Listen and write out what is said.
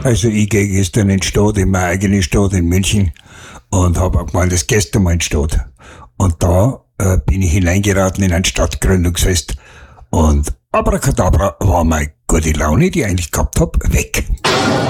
Also ich gehe gestern in die Stadt, in meine eigene Stadt in München und habe auch gemeint, das gestern mal in die Stadt. Und da bin ich hineingeraten in ein Stadtgründungsfest und abracadabra war meine gute Laune, die ich eigentlich gehabt hab, weg.